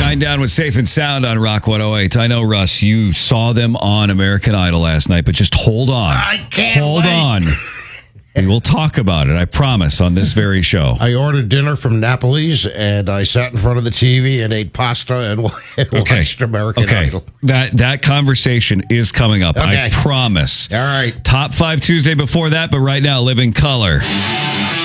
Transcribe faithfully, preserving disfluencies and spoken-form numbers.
Nine Down with Safe and Sound on Rock one oh eight. I know, Russ, you saw them on American Idol last night, but just hold on. I can't Hold wait. on. We will talk about it, I promise, on this very show. I ordered dinner from Napoli's, and I sat in front of the T V and ate pasta and, and Okay. watched American okay. Idol. That that conversation is coming up. Okay. I promise. All right. Top five Tuesday before that, but right now, Living Color.